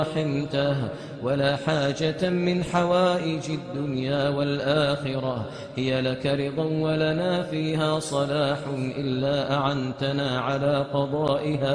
رحمته ولا حاجة من حوائج الدنيا والآخرة هي لك رضا ولنا فيها صلاح إلا أعنتنا على قضائها